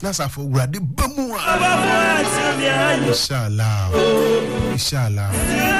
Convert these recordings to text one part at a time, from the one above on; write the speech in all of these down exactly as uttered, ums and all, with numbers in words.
Nasa for grade bamua. Inshallah. Inshallah.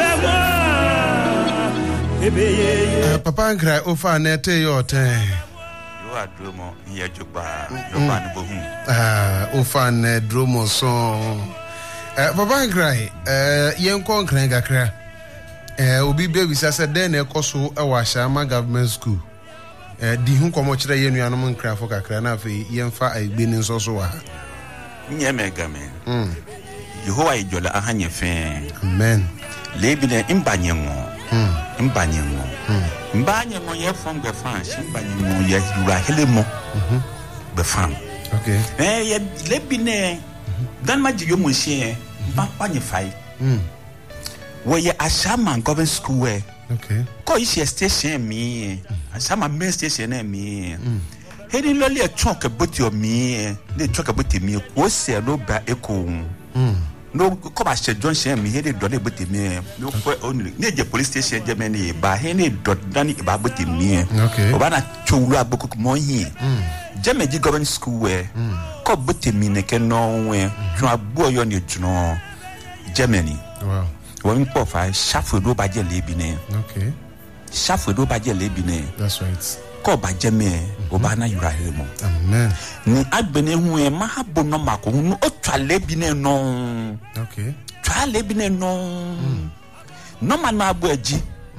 Uh, Papa and cry over nete your time. You are dromo in your juba. Ah, over ne dromo song. Papa and cry, uh, young con crank cry. Uh, Obi baby said then a coso a washama government school. Uh, di hun komo chira yenu anom nkra fo kakra na afi yemfa aibe ni nso so wa nye mega me mm Yehowa ijola ahanye fe amen lebine imbanye ngo mm imbanye ngo mm imbanye ngo ye fam be fan imbanye ngo ye yura helemo mhm be fan okay eh ye lebine dan maji yo monsie ba panye fai mm wo ye ashama government school we okay ko isi station me asama main station na me hedi loli a chonka boti o me le chonka boti me wo se no ba eko mm no ko ba she junction me hedi do le boti me no ko only ne je police station je me ne ba he ne do dani ba boti me okay o ba na chowuru aboko mo hi mm je me ji government school we ko boti me ne ke no we tun agbo yo ne tuno Germany wow won po fa shafu do ba je le bi ne okay shafu do ba je le bi ne that's right ko ba je me o ba na yura helemo amen ni agbene hu e ma habo no mako hu o twa le bi ne no okay twa le bi ne no no man ma abo aji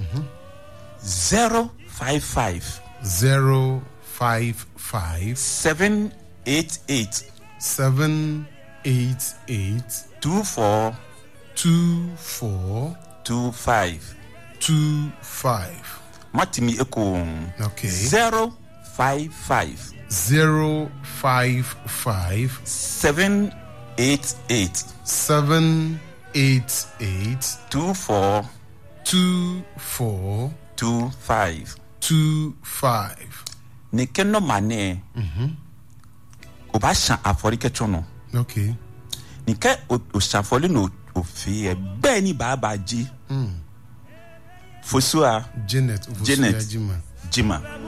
zero five five zero five five seven eight eight seven eight eight two four two four two five two five matimi eko okay zero five five zero five five seven eight eight seven eight eight two four two four two five two five ne kenno mane mhm o ba shan aforike chono okay ni ke o shan foli no o fi e be ni baba ji mm Fosua Janet Janet Jima Jima